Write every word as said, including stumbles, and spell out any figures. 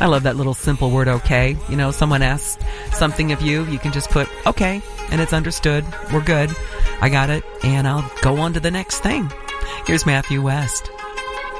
I love that little simple word, okay. You know, someone asks something of you, you can just put, okay, and it's understood. We're good. I got it, and I'll go on to the next thing. Here's Matthew West.